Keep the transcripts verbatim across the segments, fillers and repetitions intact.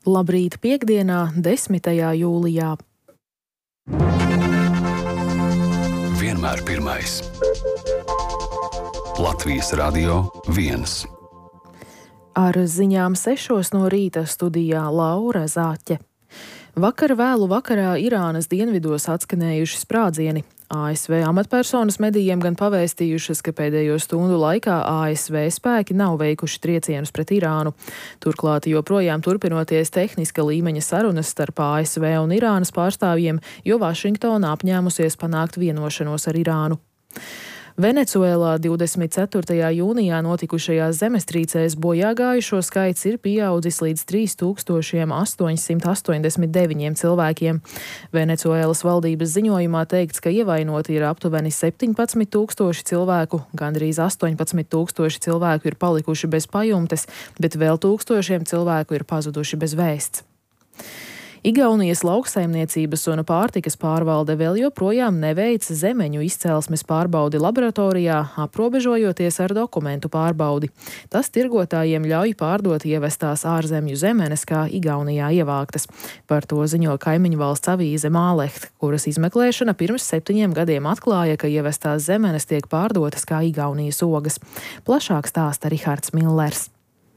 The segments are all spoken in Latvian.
Labrīt piekdienā, desmitajā jūlijā. Vienmēr pirmais. Latvijas Radio viens. Ar ziņām sešos no rīta studijā Laura Zāķe. Vakar vēlu vakarā Irānas dienvidos atskanējuši sprādzieni. A S V amatpersonas medijiem gan pavēstījušas, ka pēdējo stundu laikā A S V spēki nav veikuši triecienus pret Irānu. Turklāt joprojām turpinoties tehniska līmeņa sarunas starp A S V un Irānas pārstāvjiem, jo Vašingtona apņēmusies panākt vienošanos ar Irānu. Venecuēlā divdesmit ceturtajā jūnijā notikušajās zemestrīcēs bojāgājušo skaits ir pieaudzis līdz trīs tūkstoši astoņsimt astoņdesmit deviņiem cilvēkiem. Venecuēlas valdības ziņojumā teikts, ka ievainoti ir aptuveni septiņpadsmit tūkstoši cilvēku, gandrīz astoņpadsmit tūkstoši cilvēku ir palikuši bez pajumtes, bet vēl tūkstošiem cilvēku ir pazuduši bez vēsts. Igaunijas lauksaimniecības un pārtikas pārvalde vēl joprojām neveic zemeņu izcelsmes pārbaudi laboratorijā, aprobežojoties ar dokumentu pārbaudi. Tas tirgotājiem ļauj pārdot ievestās ārzemju zemenes, kā Igaunijā ievāktas. Par to ziņo kaimiņu valsts avīze Māleht, kuras izmeklēšana pirms septiņiem gadiem atklāja, ka ievestās zemenes tiek pārdotas kā Igaunijas ogas. Plašāk stāsta Rihards Millers.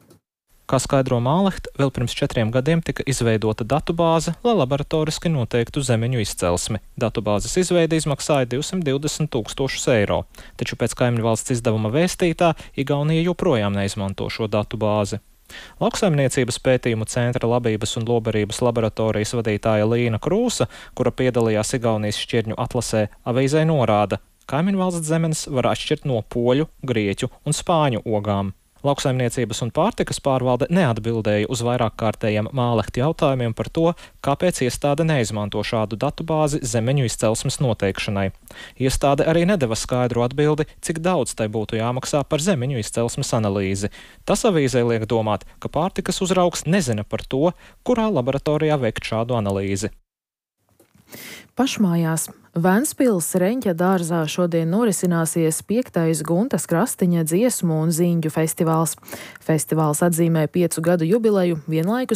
Kā skaidro Māleht, vēl pirms četriem gadiem tika izveidota datubāze, lai laboratoriski noteiktu zemeņu izcelsmi. Datubāzes izveide izmaksāja divsimt divdesmit tūkstošus eiro, taču pēc kaimiņu valsts izdevuma vēstītā Igaunija joprojām neizmanto šo datubāzi. Lauksaimniecības pētījumu centra labības un lobarības laboratorijas vadītāja Līna Krūsa, kura piedalījās Igaunijas šķirņu atlasē, avīzei norāda, ka kaimiņu valsts zemenes var atšķirt no poļu, grieķu un spāņu ogām. Lauksaimniecības un pārtikas pārvalde neatbildēja uz vairāk kārtējiem Mālehta jautājumiem par to, kāpēc iestāde neizmanto šādu datubāzi zemeņu izcelsmes noteikšanai. Iestāde arī nedeva skaidru atbildi, cik daudz tai būtu jāmaksā par zemeņu izcelsmes analīzi. Tas avīzē liek domāt, ka pārtikas uzraugs nezina par to, kurā laboratorijā veikt šādu analīzi. Pašmājās Ventspils Reņķa dārzā šodien norisināsies piektais Guntas Krastiņa dziesmu un zīņģu festivāls. Festivāls atzīmē piecu gadu jubileju, vienlaikus